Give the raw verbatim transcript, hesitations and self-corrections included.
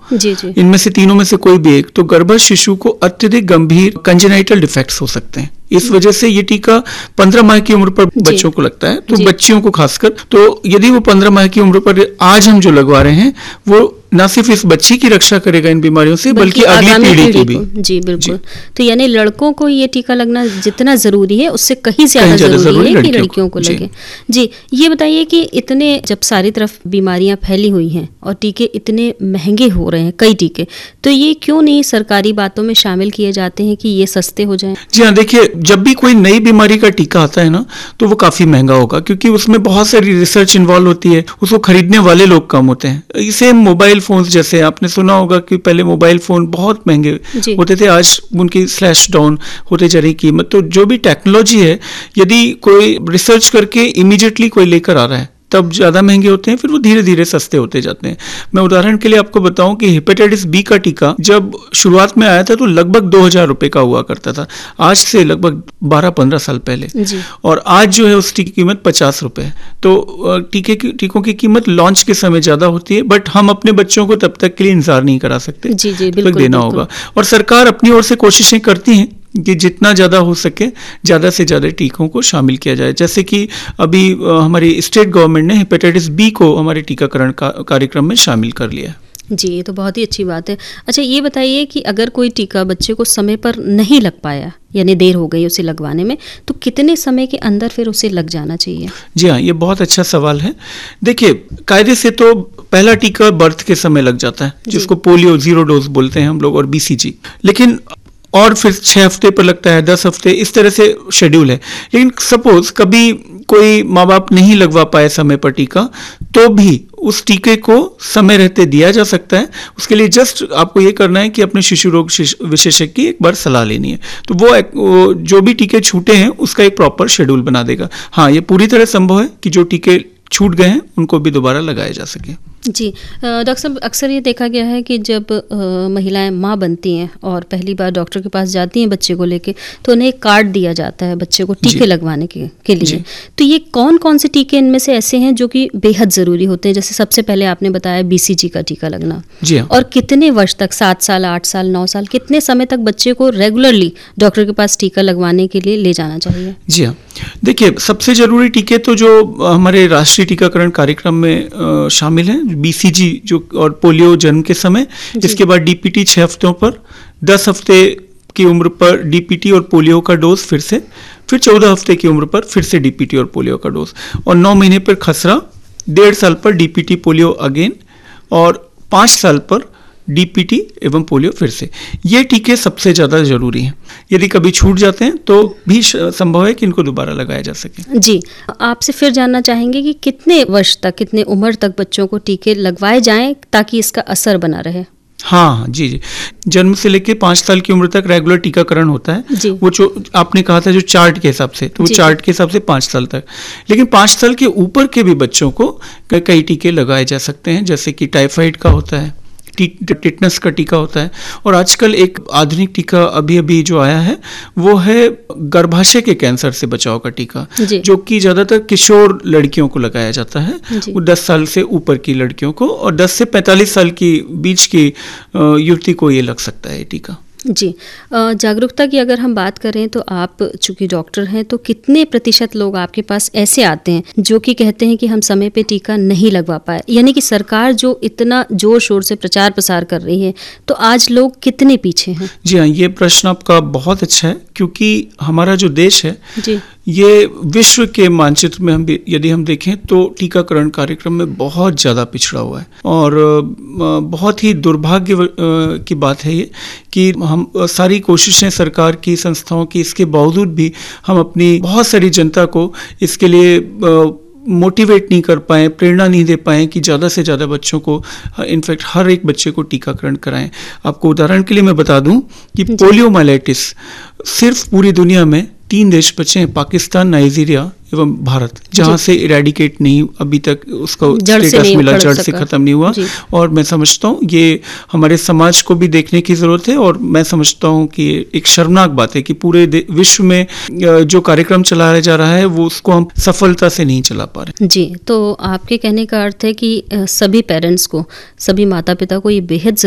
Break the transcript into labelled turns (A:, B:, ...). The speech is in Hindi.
A: जी जी
B: इनमें से तीनों में से कोई भी एक, तो गर्भस्थ शिशु को अत्यधिक गंभीर कंजेनाइटल डिफेक्ट्स हो सकते हैं। इस वजह से ये टीका पंद्रह माह की उम्र पर बच्चों को लगता है, तो बच्चियों को खासकर। तो यदि वो पंद्रह माह की उम्र पर आज हम जो लगवा रहे हैं वो न सिर्फ इस बच्ची की रक्षा करेगा इन बीमारियों से, बल्कि अगली पीढ़ी की भी।
A: जी बिल्कुल। तो यानी लड़कों को ये टीका लगना जितना जरूरी है उससे कहीं ज्यादा जरूरी, जरूरी है कि लड़कियों को लगे। जी ये बताइए कि इतने जब सारी तरफ बीमारियां फैली हुई हैं और टीके इतने महंगे हो रहे हैं, कई टीके, तो ये क्यों नहीं सरकारी बातों में शामिल किए जाते हैं कि ये सस्ते हो जाएं?
B: जी हाँ, देखिए जब भी कोई नई बीमारी का टीका आता है ना तो वो काफी महंगा होगा, क्योंकि उसमें बहुत सारी रिसर्च इन्वॉल्व होती है, उसको खरीदने वाले लोग कम होते हैं। इसे मोबाइल फोन जैसे आपने सुना होगा कि पहले मोबाइल फोन बहुत महंगे होते थे, आज उनकी स्लैश डाउन होते जा रही कीमत। तो जो भी टेक्नोलॉजी है, यदि कोई रिसर्च करके इमीडिएटली कोई लेकर आ रहा है तब ज़्यादा महंगे होते हैं, फिर वो धीरे धीरे सस्ते होते जाते हैं। मैं उदाहरण के लिए आपको बताऊं कि हेपेटाइटिस बी का टीका जब शुरुआत में आया था तो लगभग दो हजार रुपये का हुआ करता था, आज से लगभग बारह पंद्रह साल पहले। और आज जो है उस टीके की कीमत पचास रुपये है। तो टीके की टीकों की कीमत लॉन्च के समय ज़्यादा होती है, बट हम अपने बच्चों को तब तक के लिए इंतजार नहीं करा सकते,
A: जी जी
B: बिल्कुल, देना बिल्कुल। होगा। और सरकार अपनी ओर से कोशिशें करती हैं कि जितना ज़्यादा हो सके ज़्यादा से ज़्यादा टीकों को शामिल किया जाए। जैसे कि अभी हमारी स्टेट गवर्नमेंट ने हेपेटाइटिस बी को हमारे टीकाकरण का कार्यक्रम में शामिल कर लिया।
A: जी ये तो बहुत ही अच्छी बात है। अच्छा ये बताइए कि अगर कोई टीका बच्चे को समय पर नहीं लग पाया, यानी देर हो गई उसे लगवाने में, तो कितने समय के अंदर फिर उसे लग जाना चाहिए?
B: जी हाँ, ये बहुत अच्छा सवाल है। देखिए कायदे से तो पहला टीका बर्थ के समय लग जाता है, जिसको पोलियो जीरो डोज बोलते हैं हम लोग, और बीसीजी, लेकिन और फिर छः हफ्ते पर लगता है, दस हफ्ते, इस तरह से शेड्यूल है। लेकिन सपोज कभी कोई माँ बाप नहीं लगवा पाए समय पर टीका, तो भी उस टीके को समय रहते दिया जा सकता है। उसके लिए जस्ट आपको ये करना है कि अपने शिशु रोग विशेषज्ञ की एक बार सलाह लेनी है, तो वो, एक, वो जो भी टीके छूटे हैं उसका एक प्रॉपर शेड्यूल बना देगा। हाँ, ये पूरी तरह संभव है कि जो टीके छूट गए हैं उनको भी दोबारा लगाया जा सके।
A: जी डॉक्टर साहब, अक्सर ये देखा गया है कि जब आ, महिलाएं माँ बनती हैं और पहली बार डॉक्टर के पास जाती हैं बच्चे को लेके, तो उन्हें एक कार्ड दिया जाता है बच्चे को टीके लगवाने के, के लिए। तो ये कौन कौन से टीके इनमें से ऐसे हैं जो कि बेहद ज़रूरी होते हैं? जैसे सबसे पहले आपने बताया बीसीजी का टीका लगना,
B: जी हाँ।
A: और कितने वर्ष तक, सात साल, आठ साल, नौ साल, कितने समय तक बच्चे को रेगुलरली डॉक्टर के पास टीका लगवाने के लिए ले जाना चाहिए?
B: जी हाँ, देखिए सबसे ज़रूरी टीके तो जो हमारे राष्ट्रीय टीकाकरण कार्यक्रम में शामिल हैं, बीसीजी जो, और पोलियो जन्म के समय, इसके बाद डीपीटी छः हफ्तों पर, दस हफ्ते की उम्र पर डीपीटी और पोलियो का डोज फिर से, फिर चौदह हफ्ते की उम्र पर फिर से डीपीटी और पोलियो का डोज, और नौ महीने पर खसरा, डेढ़ साल पर डीपीटी पोलियो अगेन, और पाँच साल पर डीपीटी एवं पोलियो फिर से। ये टीके सबसे ज़्यादा जरूरी हैं। यदि कभी छूट जाते हैं तो भी संभव है कि इनको दोबारा लगाया जा सके।
A: जी, आपसे फिर जानना चाहेंगे कि कितने वर्ष तक, कितने उम्र तक बच्चों को टीके लगवाए जाएं ताकि इसका असर बना रहे?
B: हाँ जी जी, जन्म से लेके पाँच साल की उम्र तक रेगुलर टीकाकरण होता है। वो जो आपने कहा था जो चार्ट के हिसाब से, तो वो चार्ट के हिसाब से पाँच साल तक। लेकिन पाँच साल के ऊपर के भी बच्चों को कई टीके लगाए जा सकते हैं, जैसे कि टाइफाइड का होता है, टिटनस का टीका होता है, और आजकल एक आधुनिक टीका अभी अभी जो आया है वो है गर्भाशय के कैंसर से बचाव का टीका, जो कि ज़्यादातर किशोर लड़कियों को लगाया जाता है, वो दस साल से ऊपर की लड़कियों को, और दस से पैंतालीस साल की बीच की युवती को ये लग सकता है ये टीका।
A: जी, जागरूकता की अगर हम बात करें तो आप चूंकि डॉक्टर हैं, तो कितने प्रतिशत लोग आपके पास ऐसे आते हैं जो कि कहते हैं कि हम समय पे टीका नहीं लगवा पाए? यानी कि सरकार जो इतना जोर शोर से प्रचार प्रसार कर रही है, तो आज लोग कितने पीछे हैं?
B: जी हाँ, ये प्रश्न आपका बहुत अच्छा है, क्योंकि हमारा जो देश है
A: जी,
B: ये विश्व के मानचित्र में हम यदि हम देखें तो टीकाकरण कार्यक्रम में बहुत ज़्यादा पिछड़ा हुआ है, और बहुत ही दुर्भाग्य की बात है ये कि हम सारी कोशिशें सरकार की, संस्थाओं की, इसके बावजूद भी हम अपनी बहुत सारी जनता को इसके लिए मोटिवेट नहीं कर पाए, प्रेरणा नहीं दे पाए कि ज़्यादा से ज़्यादा बच्चों को, इनफैक्ट हर एक बच्चे को टीकाकरण कराएं। आपको उदाहरण के लिए मैं बता दूं कि पोलियोमाइलाइटिस सिर्फ पूरी दुनिया में तीन देश बचे हैं, पाकिस्तान, नाइजीरिया एवं भारत, जहाँ से इरेडिकेट नहीं अभी तक उसका स्टेटस मिला, जड़ से खत्म नहीं हुआ। और मैं समझता हूँ ये हमारे समाज को भी देखने की जरूरत है, और मैं समझता हूँ कि एक शर्मनाक बात है कि पूरे विश्व में जो कार्यक्रम चलाया जा रहा है वो उसको हम सफलता से नहीं चला पा रहे।
A: जी, तो आपके कहने का अर्थ है कि सभी पेरेंट्स को, सभी माता पिता को ये बेहद